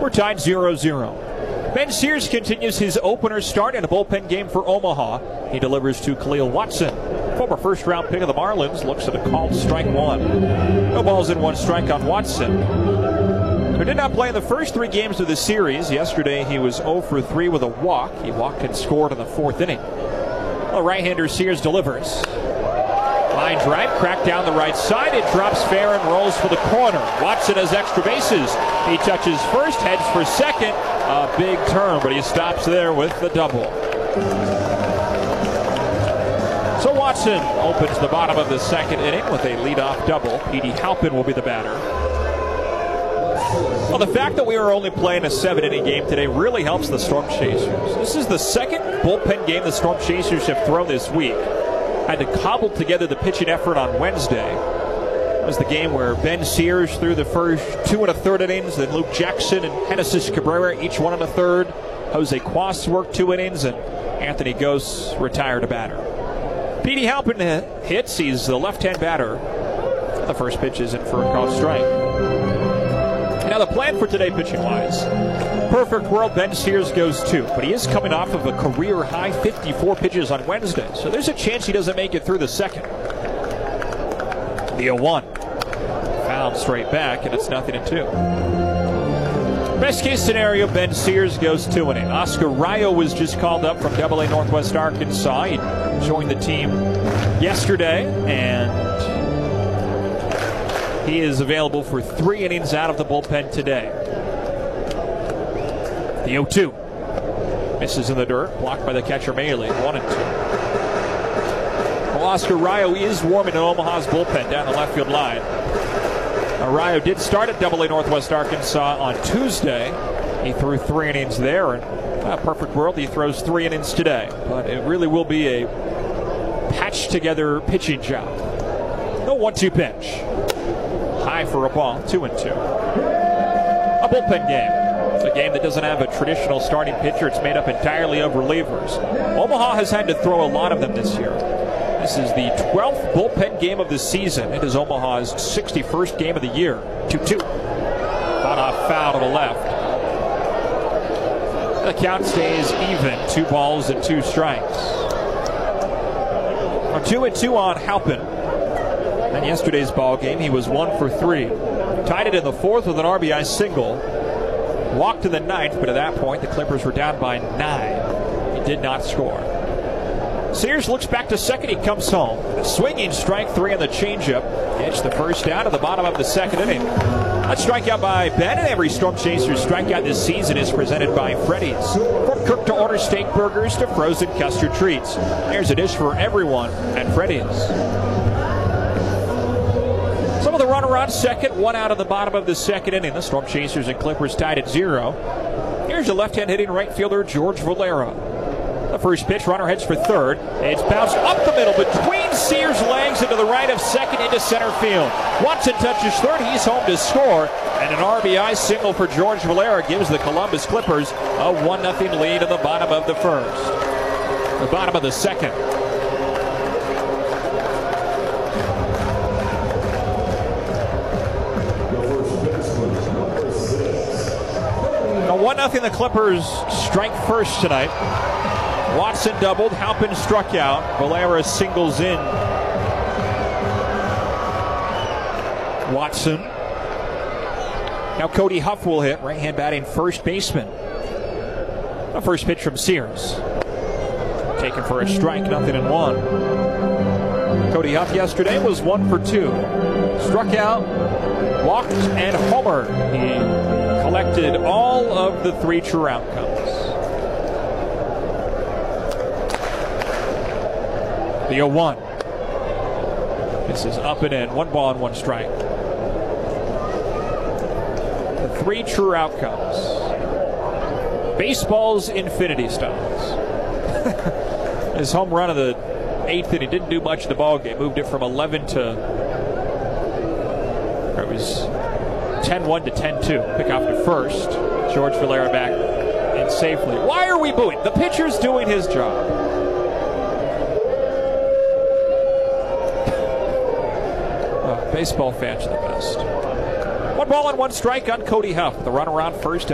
We're tied 0-0. Ben Sears continues his opener start in a bullpen game for Omaha. He delivers to Khalil Watson. Former first-round pick of the Marlins looks at a called strike one. No balls in one strike on Watson, who did not play in the first 3 games of the series. Yesterday he was 0 for 3 with a walk. He walked and scored in the 4th inning. Well, right-hander Sears delivers. Line drive, cracked down the right side. It drops fair and rolls for the corner. Watson has extra bases. He touches first, heads for second. A big turn, but he stops there with the double. So Watson opens the bottom of the 2nd inning with a leadoff double. Petey Halpin will be the batter. Well, the fact that we are only playing a 7-inning game today really helps the Storm Chasers. This is the 2nd bullpen game the Storm Chasers have thrown this week. Had to cobble together the pitching effort on Wednesday. It was the game where Ben Sears threw the first 2 1/3 innings, then Luke Jackson and Genesis Cabrera each 1 1/3. Jose Cuas worked 2 innings, and Anthony Gose retired a batter. Petey Halpin hits. He's the left-hand batter. The first pitch is in for a called strike. Now the plan for today pitching-wise. Perfect world, Ben Sears goes 2, but he is coming off of a career-high 54 pitches on Wednesday, so there's a chance he doesn't make it through the 2nd. The 0-1. Fouled straight back, and it's 0-2. Best case scenario, Ben Sears goes 2 innings. Oscar Rayo was just called up from AA Northwest Arkansas. He joined the team yesterday, and he is available for 3 innings out of the bullpen today. The 0-2. Misses in the dirt, blocked by the catcher Maley. 1-2. Well, Oscar Rayo is warming in Omaha's bullpen down the left field line. Rayo did start at AA Northwest Arkansas on Tuesday. He threw 3 innings there, and perfect world, he throws 3 innings today. But it really will be a patched-together pitching job. No 1-2 pitch. High for a ball, 2-2. A bullpen game. It's a game that doesn't have a traditional starting pitcher. It's made up entirely of relievers. Omaha has had to throw a lot of them this year. This is the 12th bullpen game of the season. It is Omaha's 61st game of the year. 2-2. Fought off foul to the left. The count stays even. 2 balls and 2 strikes. 2-2 on Halpin. In yesterday's ball game, he was 1 for 3. Tied it in the 4th with an RBI single. Walked in the 9th, but at that point, the Clippers were down by 9. He did not score. Sears looks back to second. He comes home. A swinging strike 3 on the changeup. Pitch the first down at the bottom of the 2nd inning. A strikeout by Ben, and every Storm Chasers strikeout this season is presented by Freddy's. From cooked to order steak burgers to frozen custard treats. There's a dish for everyone at Freddy's. Some of the runner on second, 1 out of the bottom of the 2nd inning. The Storm Chasers and Clippers tied at 0. Here's a left-hand hitting right fielder, George Valera. The first pitch, runner heads for 3rd. It's bounced up the middle between Sears' legs into the right of 2nd into center field. Watson touches 3rd. He's home to score. And an RBI single for George Valera gives the Columbus Clippers a 1-0 lead in the bottom of the 1st. The bottom of the 2nd. A 1-0 the Clippers strike first tonight. Watson doubled, Halpin struck out, Valera singles in. Watson. Now Cody Huff will hit, right-hand batting first baseman. The first pitch from Sears. Taken for a strike, 0-1. Cody Huff yesterday was 1 for 2. Struck out, walked, and homered. He collected all of the 3 true outcomes. The 0-1. This is up and in. 1 ball and 1 strike. The 3 true outcomes. Baseball's infinity stones. His home run of the 8th inning didn't do much in the ball game. Moved it from 11 to... It was 10-1 to 10-2. Pick off to first. George Valera back in safely. Why are we booing? The pitcher's doing his job. Baseball fans are the best. 1 ball and 1 strike on Cody Huff. The runner on first.